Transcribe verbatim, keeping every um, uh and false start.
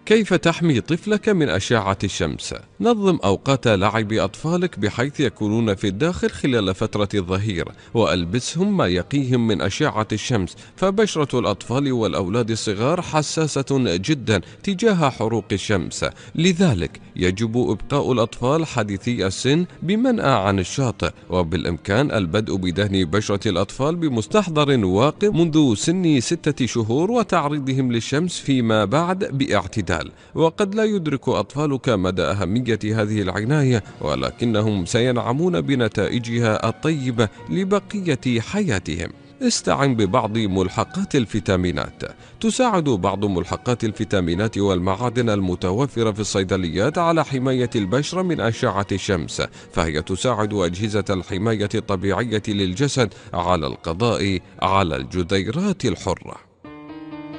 كيف تحمي طفلك من أشعة الشمس؟ نظم أوقات لعب أطفالك بحيث يكونون في الداخل خلال فترة الظهيرة، وألبسهم ما يقيهم من أشعة الشمس، فبشرة الأطفال والأولاد الصغار حساسة جدا تجاه حروق الشمس، لذلك يجب إبقاء الأطفال حديثي السن بمنأى عن الشاطئ، وبالإمكان البدء بدهن بشرة الأطفال بمستحضر واقي منذ سن ستة شهور وتعريضهم للشمس فيما بعد باعتدال. وقد لا يدرك أطفالك مدى أهمية هذه العناية، ولكنهم سينعمون بنتائجها الطيبة لبقية حياتهم. استعن ببعض ملحقات الفيتامينات. تساعد بعض ملحقات الفيتامينات والمعادن المتوفرة في الصيدليات على حماية البشرة من أشعة الشمس، فهي تساعد أجهزة الحماية الطبيعية للجسد على القضاء على الجذيرات الحرة.